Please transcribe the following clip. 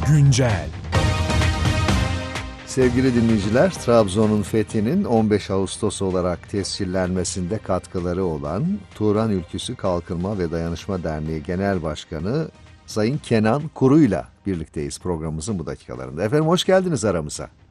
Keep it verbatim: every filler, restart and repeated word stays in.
Güncel. Sevgili dinleyiciler, Trabzon'un fethinin on beş Ağustos olarak tescillenmesinde katkıları olan Turan Ülküsü Kalkınma ve Dayanışma Derneği Genel Başkanı Sayın Kenan Kuru'yla birlikteyiz programımızın bu dakikalarında. Efendim hoş geldiniz aramıza.